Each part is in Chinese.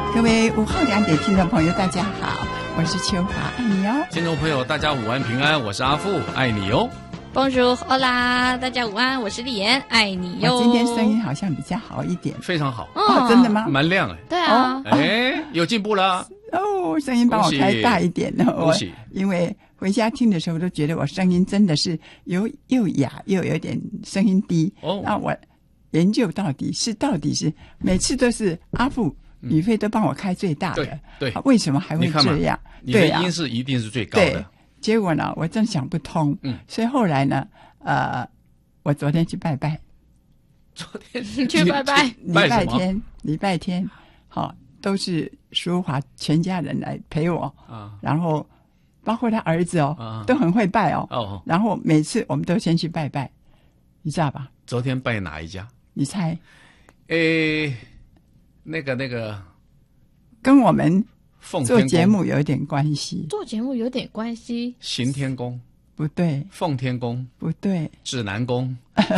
各位午后2点听众朋友，大家好，我是秋华，爱你哦。 听众朋友，大家午安平安，我是阿富，爱你哦。 Bonjour， Hola， 大家午安，我是丽妍，爱你哟。 今天声音好像比较好一点， 非常好哦，真的吗？ 蛮亮哎。 对啊， 有进步了哦，声音帮我开大一点哦。 恭喜！ 因为回家听的时候都觉得我声音真的是又哑又有点声音低哦。那我研究到底是每次都是阿富宇飞都帮我开最大的， 对， 为什么还会这样？ 你的音是一定是最高的。 结果呢，我真想不通。所以后来呢，我昨天去拜拜。 昨天去拜拜， 礼拜天，好，都是淑华全家人来陪我啊，然后包括他儿子都很会拜哦。然后每次我们都先去拜拜，你知道吧？ 昨天拜哪一家？ 你猜？ 那个， 跟我们做节目有点关系。 做节目有点关系。 行天宫不对， 奉天宫不对， 指南宫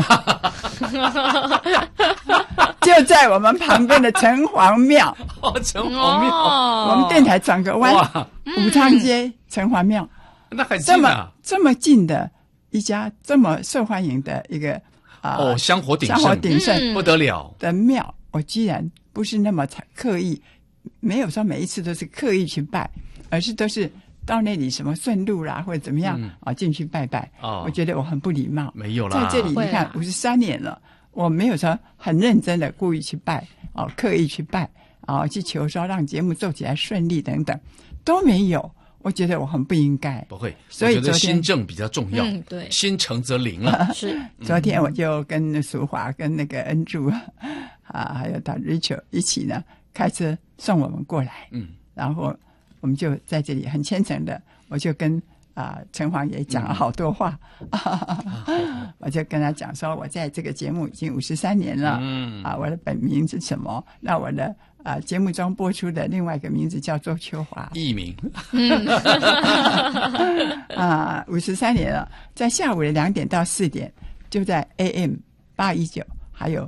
就在我们旁边的城隍庙。 城隍庙， 我们电台转个弯，武昌街城隍庙， 那很近啊， 这么近的一家这么受欢迎的一个香火鼎盛，不得了的庙，我居然不是那么刻意，没有说每一次都是刻意去拜，而是都是到那里什么顺路啦或者怎么样进去拜拜。我觉得我很不礼貌。 没有啦， 在这里你看53年了，我没有说很认真的故意去拜刻意去拜去求说让节目做起来顺利等等都没有。我觉得我很不应该。 不会， 所以我觉得心正比较重要。 对， 心诚则灵啊。 是。 昨天我就跟淑华、跟那个恩柱还有他 Rachel 一起呢，开车送我们过来。然后我们就在这里很虔诚的，我就跟城隍爷讲了好多话。我就跟他讲说，我在这个节目已经53年了。我的本名是什么？那我的节目中播出的另外一个名字叫做秋华， 艺名。 53年了，在下午的2点到4点，就在 AM 819还有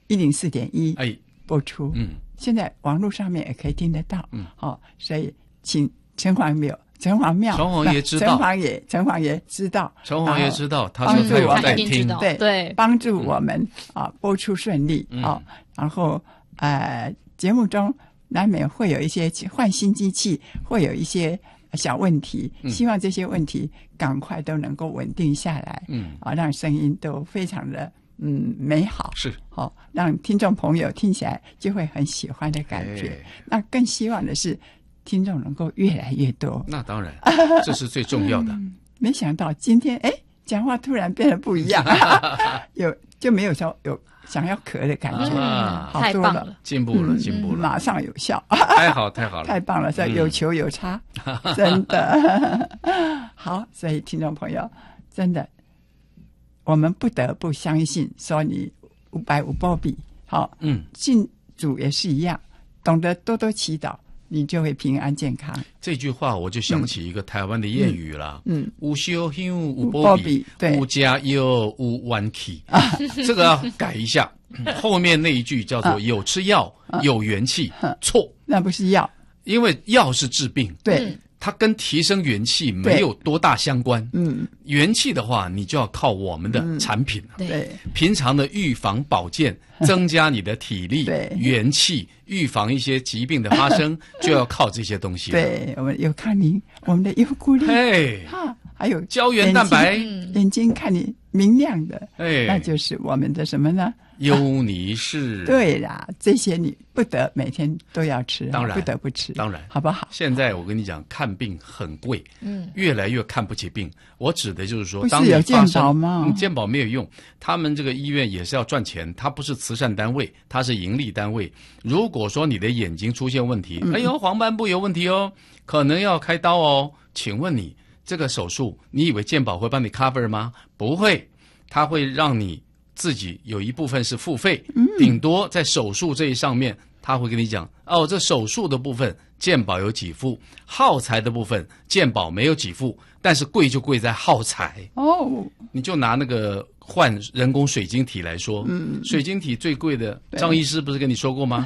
104.1播出。现在网络上面也可以听得到。所以请城隍庙，城隍爷知道，城隍爷知道， 他说他有在听， 对，帮助我们播出顺利。然后节目中难免会有一些换新机器，会有一些小问题，希望这些问题赶快都能够稳定下来。让声音都非常的美好， 是让听众朋友听起来就会很喜欢的感觉。那更希望的是听众能够越来越多。 那当然，这是最重要的。 没想到今天讲话突然变得不一样，就没有说有想要咳的感觉，好多了， 进步了， 马上有效， 太好了， 太棒了，有求有差，真的好。所以听众朋友，真的，我们不得不相信，说你550波比信主也是一样，懂得多多祈祷，你就会平安健康。 这句话我就想起一个台湾的谚语了。有修香有波比，有加有有弯气。这个要改一下，后面那一句叫做有吃药有元气，错， 那不是药， 因为药是治病， 对， 它跟提升元气没有多大相关。元气的话，你就要靠我们的产品。 对， 平常的预防保健，增加你的体力、元气，预防一些疾病的发生，就要靠这些东西。 对，我们有康宁，我们的优固力，还有胶原蛋白， 眼睛看你明亮的，那就是我们的什么呢？ 优尼氏。 对啦，这些你不得每天都要吃， 当然不得不吃， 当然， 好不好？ 现在我跟你讲，看病很贵，越来越看不起病。我指的就是说， 不是有健保吗？ 健保没有用，他们这个医院也是要赚钱，它不是慈善单位，它是盈利单位。如果说你的眼睛出现问题，黄斑部有问题哦，可能要开刀哦，请问你这个手术，你以为健保会帮你 cover 吗？不会，它会让你自己有一部分是付费，顶多在手术这一上面，他会跟你讲，这手术的部分健保有给付，耗材的部分健保没有给付，但是贵就贵在耗材。你就拿那个换人工水晶体来说，水晶体最贵的，张医师不是跟你说过吗？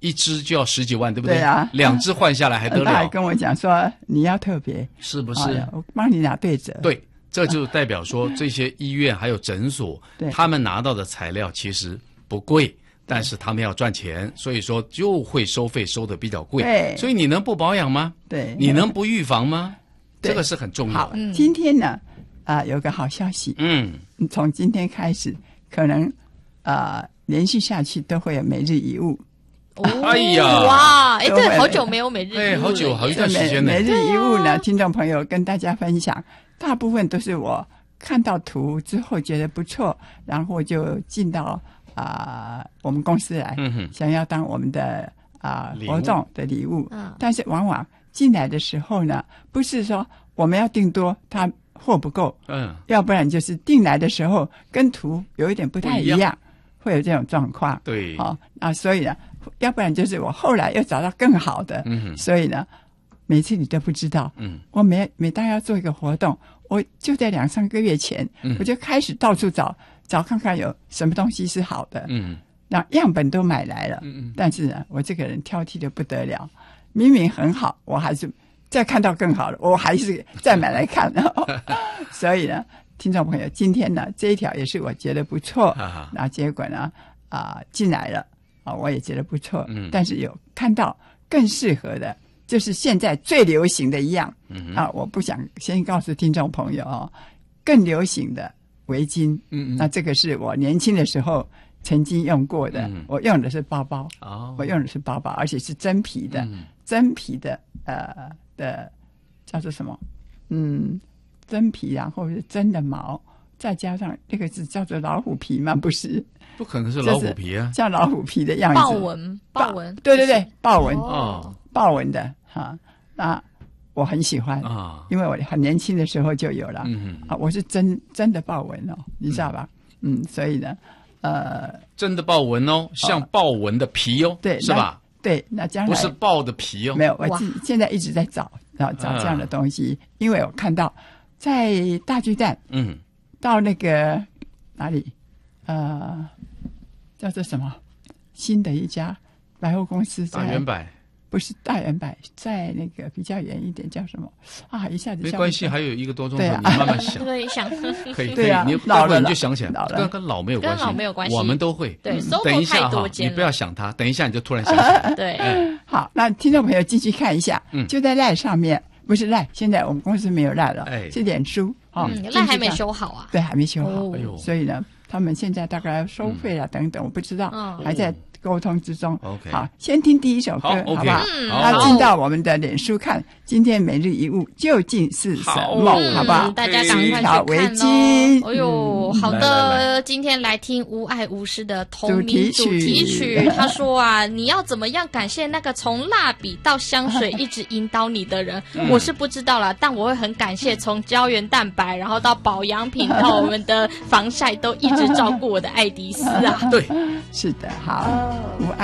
一支就要10几万，对不对？ 对啊 2支换下来还得他还了？ 跟我讲说你要特别， 是不是？ 我帮你拿对折。 对，这就代表说这些医院还有诊所对， 他们拿到的材料其实不贵。但是他们要赚钱，所以说就会收费收的比较贵。 对所以你能不保养吗？ 对， 你能不预防吗？ 对这个是很重要好的。， 今天呢，有个好消息，从今天开始，可能连续下去都会有每日一物。 哎呀哇，哎，对， 都会好久没有每日哎，好久好一段时间呢每。日一物呢，听众朋友跟大家分享，大部分都是我看到图之后觉得不错，然后就进到我们公司来，想要当我们的礼物活动的礼物。但是往往进来的时候呢，不是说我们要订多，它货不够，要不然就是订来的时候跟图有一点不太一不一样，会有这种状况。 对， 所以呢，要不然就是我后来又找到更好的，所以呢，每次你都不知道。我每当要做一个活动，我就在2-3个月前，我就开始到处找看看有什么东西是好的，那样本都买来了，但是呢，我这个人挑剔的不得了，明明很好，我还是再看到更好的，我还是再买来看。所以呢，听众朋友，今天呢这一条也是我觉得不错，那结果呢进来了我也觉得不错，但是有看到更适合的，就是现在最流行的一样，我不想先告诉听众朋友更流行的围巾，那这个是我年轻的时候曾经用过的，我用的是包包，我用的是包包，而且是真皮的，真皮的的叫做什么？真皮，然后是真的毛，再加上那个字叫做老虎皮吗？不是， 不可能是老虎皮啊， 像老虎皮的样子， 豹纹， 对对对，豹纹豹纹的那我很喜欢因为我很年轻的时候就有了，我是真的豹纹你知道吧？所以呢， 真的豹纹像豹纹的皮对， 是吧？ 对，那将来不是豹的皮没有，我现在一直在找这样的东西，因为我看到在大巨蛋，到那个哪里，叫做什么新的一家百货公司， 大圆柏不是大圆柏，在那个比较远一点叫什么一下子没关系，还有1个多钟头， 你慢慢想， 对，想可以， 对啊， 你待会你就想起来，跟老没有关系， 跟老没有关系， 我们都会。 对， 等一下你不要想它，等一下你就突然想起来。 对， 好，那听众朋友继续看一下，就在赖上面，不是赖，现在我们公司没有赖了，是脸书赖还没修好啊， 对，还没修好，所以呢，他们现在大概要收费了等等，我不知道，还在沟通之中。 OK， 好，先听第一首歌，好不好？ 好， 进到我们的脸书看，今天每日一物究竟是什么？好不好？ 大家赶快去看条围巾。 哎呦，好的，今天来听无爱无失的同名主题曲。他说你要怎么样感谢那个从蜡笔到香水一直引导你的人？我是不知道啦，但我会很感谢从胶原蛋白，然后到保养品，到我们的防晒，都一直照顾我的爱迪丝啊。 对， 是的，好，无爱。